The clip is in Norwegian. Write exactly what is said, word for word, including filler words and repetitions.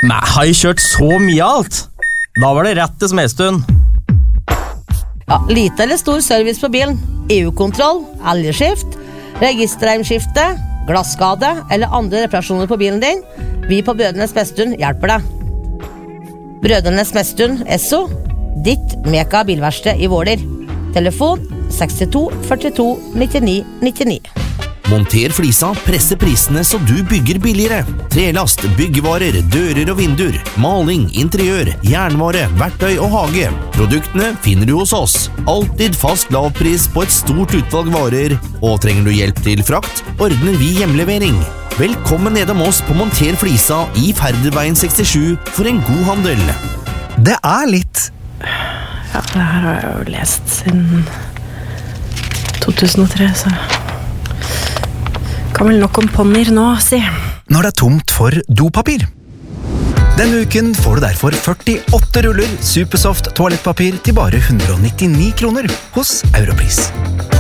Men har jeg kjørt så mye alt? Da var det rett til Smedstuen. Ja, lite eller stor service på bilen, E U-kontroll, elgskift, registerheimskifte, glasskade eller andre reparasjoner på bilen din. Vi på Brødrenes Smedstuen hjelper deg. Brødrenes Smedstuen, Esso, ditt meka bilverksted i Våler. Telefon seks to fire to ni ni ni ni. Monter flisa, presse prisene så du bygger billigere. Trelast, byggevarer, dører og vinduer, maling, interiør, jernvare, verktøy og hage. Produktene finner du hos oss. Altid fast lavpris på et stort utvalg varer. Og trenger du hjelp til frakt, ordner vi hjemlevering. Velkommen nedom oss på Monter flisa i Færderveien sekstisju for en god handel. Det er litt... Ja, det her har jeg jo lest siden to tusen og tre, så... Kan vel nok om ponnier nå, si. Når det er tomt for dopapir. Denne uken får du derfor førtiåtte ruller Supersoft toalettpapir til bare hundre og nittini kroner hos Europris.